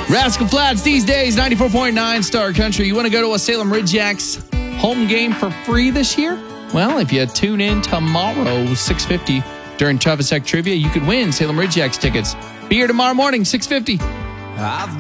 Rascal Flatts these days, 94.9 Star Country. You want to go to a Salem Ridgeacs home game for free this year? Well, if you tune in tomorrow, 6:50 during Travis Heck Trivia, you could win Salem Ridgeacs tickets. Be here tomorrow morning, 6:50.